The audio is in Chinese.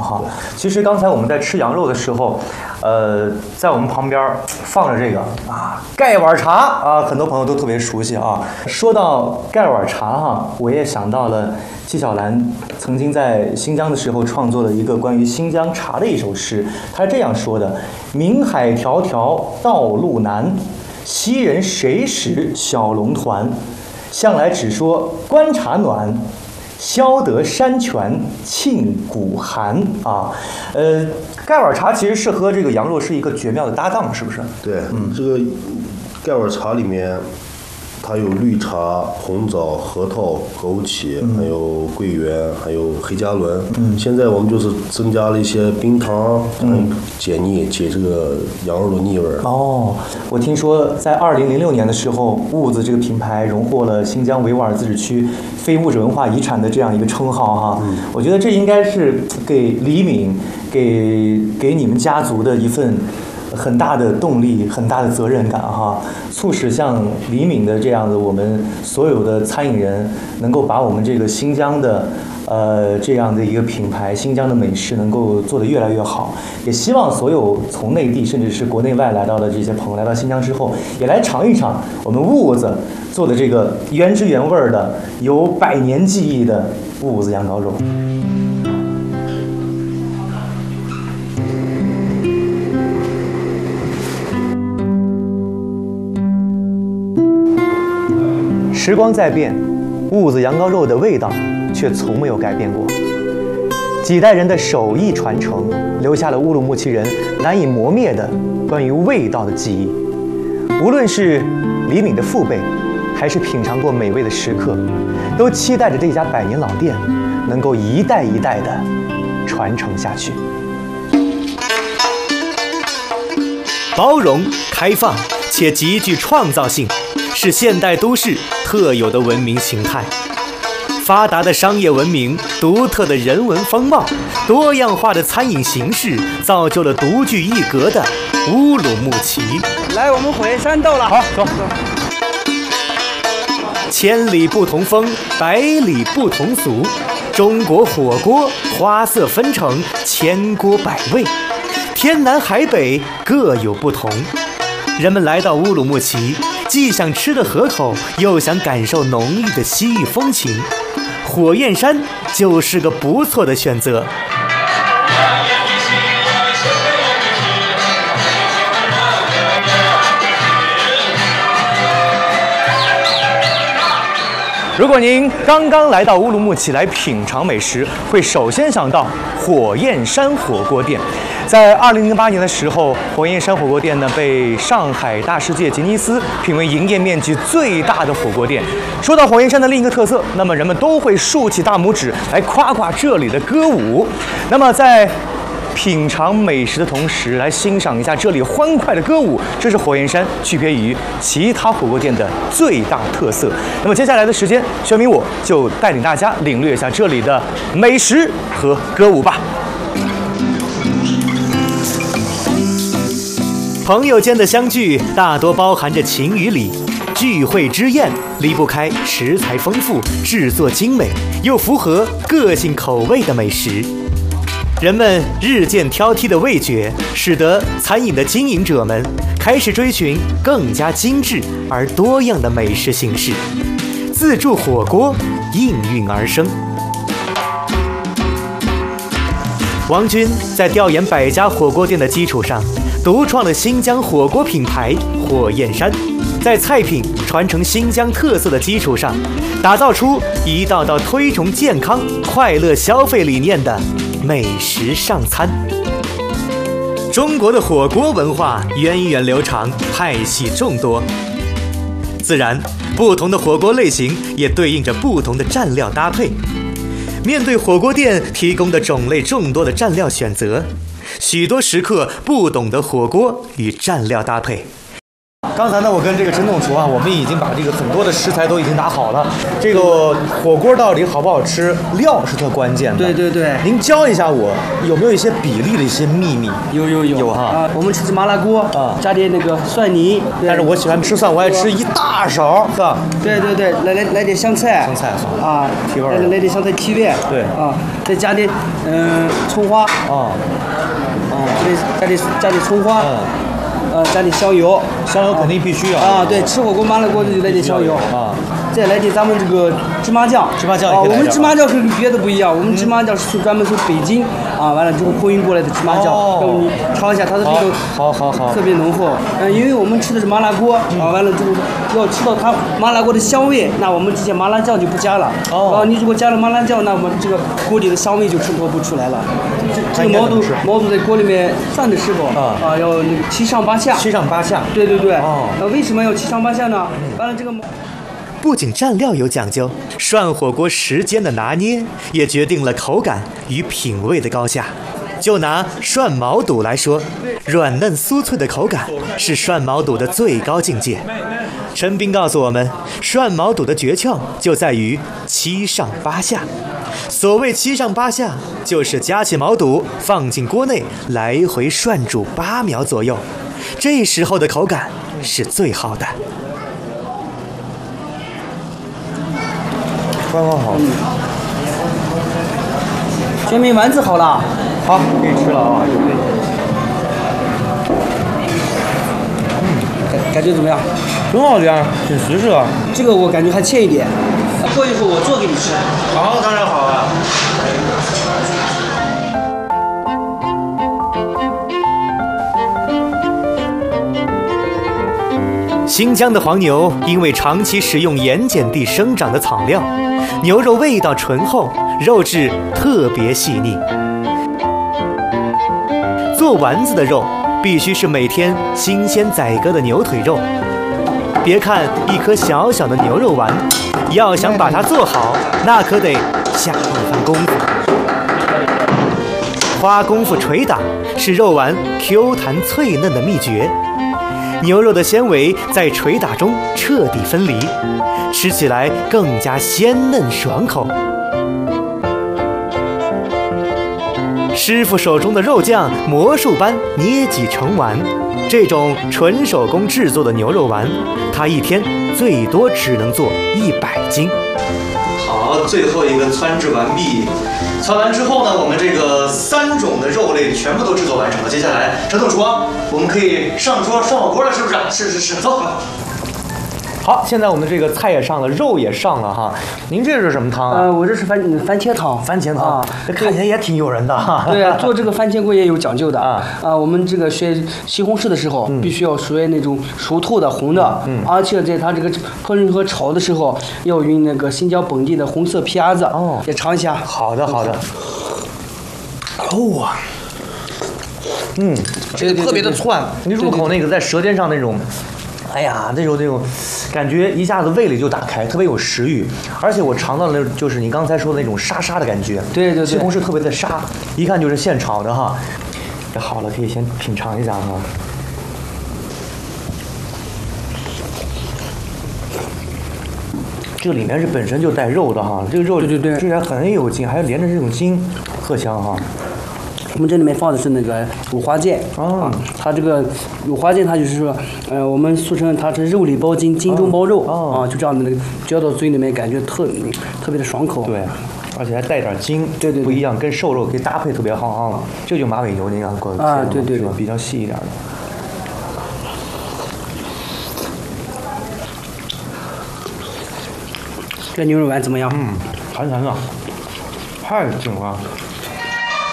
哈。其实刚才我们在吃羊肉的时候，在我们旁边放着这个盖碗茶啊，很多朋友都特别熟悉啊。说到盖碗茶哈，我也想到了纪晓岚曾经在新疆的时候创作了一个关于新疆茶的一首诗，他是这样说的：明海迢迢道路难，昔人谁识小龙团？向来只说观察暖，消得山泉沁骨寒啊。盖碗茶其实是和这个羊肉是一个绝妙的搭档，是不是？ 对，这个盖碗茶里面它有绿茶、红枣、核桃、枸杞，还有桂圆，还有黑加仑。现在我们就是增加了一些冰糖，解腻，解这个羊肉的腻味。 哦，我听说在2006年的时候，痦子这个品牌荣获了新疆维吾尔自治区非物质文化遗产的这样一个称号哈。我觉得这应该是给李敏、给你们家族的一份很大的动力，很大的责任感哈，促使像李敏的这样的我们所有的餐饮人能够把我们这个新疆的这样的一个品牌，新疆的美食能够做得越来越好。也希望所有从内地甚至是国内外来到的这些朋友来到新疆之后，也来尝一尝我们痦子做的这个原汁原味的有100年记忆的痦子羊羔肉。时光在变，痦子羊羔肉的味道却从没有改变过。几代人的手艺传承，留下了乌鲁木齐人难以磨灭的关于味道的记忆。无论是李敏的父辈，还是品尝过美味的食客，都期待着这家100年老店能够一代一代的传承下去。 包容、开放且极具创造性，是现代都市特有的文明形态。发达的商业文明、独特的人文风貌、多样化的餐饮形式，造就了独具一格的乌鲁木齐。 来，我们火焰山到了， 好，走。 千里不同风，百里不同俗。中国火锅花色纷呈，千锅百味，天南海北各有不同。人们来到乌鲁木齐，既想吃得合口，又想感受浓郁的西域风情，火焰山就是个不错的选择。 如果您刚刚来到乌鲁木齐来品尝美食，会首先想到火焰山火锅店。在2008年的时候，火焰山火锅店呢被上海大世界吉尼斯评为营业面积最大的火锅店。说到火焰山的另一个特色，那么人们都会竖起大拇指来夸夸这里的歌舞。那么在品尝美食的同时，来欣赏一下这里欢快的歌舞，这是火焰山区别于其他火锅店的最大特色。那么接下来的时间，宣明我就带领大家领略一下这里的美食和歌舞吧。 朋友间的相聚大多包含着情与理，聚会之宴离不开食材丰富、制作精美又符合个性口味的美食。人们日渐挑剔的味觉，使得餐饮的经营者们开始追寻更加精致而多样的美食形式，自助火锅应运而生。王军在调研100家火锅店的基础上，独创了新疆火锅品牌火焰山，在菜品传承新疆特色的基础上，打造出一道道推崇健康、快乐消费理念的美食上餐。中国的火锅文化源远流长，派系众多，自然不同的火锅类型也对应着不同的蘸料搭配。面对火锅店提供的种类众多的蘸料选择，许多食客不懂得火锅与蘸料搭配， 刚才呢，我跟这个陈总厨啊，我们已经把这个很多的食材都已经打好了。这个火锅到底好不好吃，料是特关键的。 对对对， 您教一下我，有没有一些比例的一些秘密？有哈啊，我们吃麻辣锅啊， 加点那个蒜泥。 但是我喜欢吃蒜，我爱吃一大勺，是吧？ 对对对，来点香菜。 香菜好啊， 提味儿。 来点香菜提味。 对啊，再加点葱花。 啊， 加点葱花。加点香油。 香油肯定必须啊。对，吃火锅麻辣锅就来点香油啊。 再来点咱们这个芝麻酱。 芝麻酱啊，我们芝麻酱是跟别的不一样，我们芝麻酱是专门从北京啊完了之后空运过来的芝麻酱，要不你尝一下它的这个好， 特别浓厚。因为我们吃的是麻辣锅啊，完了之后要吃到它麻辣锅的香味，那我们这些麻辣酱就不加了。你如果加了麻辣酱，那我们这个锅里的香味就衬托不出来了。这个毛肚在锅里面涮的时候要那个七上八下。 七上八下。 对。为什么要七上八下呢？完了这个。 不仅蘸料有讲究，涮火锅时间的拿捏也决定了口感与品味的高下。就拿涮毛肚来说，软嫩酥脆的口感是涮毛肚的最高境界。陈斌告诉我们，涮毛肚的诀窍就在于七上八下。所谓七上八下，就是夹起毛肚放进锅内，来回涮煮8秒左右，这时候的口感是最好的。 刚刚好。 全民丸子好了。 好，可以吃了啊， 感觉怎么样？ 很好吃，挺实适啊。 这个我感觉还欠一点，过一会儿我做给你吃。 好，当然好了。 新疆的黄牛因为长期食用盐碱地生长的草料，牛肉味道醇厚，肉质特别细腻。做丸子的肉必须是每天新鲜宰割的牛腿肉。别看一颗小小的牛肉丸，要想把它做好，那可得下一番功夫。花功夫捶打是肉丸 Q 弹脆嫩的秘诀。牛肉的纤维在捶打中彻底分离，吃起来更加鲜嫩爽口。师傅手中的肉酱魔术般捏挤成丸，这种纯手工制作的牛肉丸，他一天最多只能做100斤。 好，最后一个汆制完毕。汆完之后呢，我们这个3种的肉类全部都制作完成了。接下来，陈总厨，我们可以上桌涮火锅了，是不是？是，走。好，现在我们这个菜也上了，肉也上了哈。您这是什么汤啊？ 我这是番茄汤。 番茄汤，这看起来也挺诱人的哈。 对啊，做这个番茄锅也有讲究的啊。我们这个学西红柿的时候，必须要学那种熟透的红的，而且在它这个烹饪和炒的时候，要用那个新疆本地的红色皮鸭子。也尝一下。 好的。哦啊，这个特别的窜，你入口那个在舌尖上那种。哎呀，那种感觉一下子味蕾就打开，特别有食欲，而且我尝到了就是你刚才说的那种沙沙的感觉。 对， 西红柿特别的沙，一看就是现炒的哈。这好了，可以先品尝一下哈。这个里面是本身就带肉的哈，这个肉对， 吃起来很有劲，还有连着这种筋，特香哈。 我们这里面放的是那个五花腱它这个五花腱它就是说，我们俗称它是肉里包筋，筋中包肉就这样的那个嚼到嘴里面感觉特别的爽口。 对，而且还带点筋，对，不一样，跟瘦肉可以搭配特别好啊。这就马尾牛那样过的对， 比较细一点的。 这牛肉丸怎么样？ 弹弹的，太紧了。